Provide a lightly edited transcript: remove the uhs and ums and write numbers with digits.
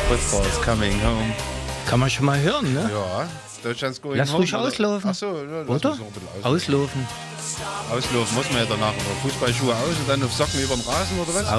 Football is coming home. Kann man schon mal hören, ne? Ja, Deutschland's going Lass home. ruhig auslaufen. Achso, ja, lass Oder? uns noch ein bisschen Auslaufen. auslaufen muss man ja danach. Fußballschuhe aus und dann auf Socken über den Rasen oder was?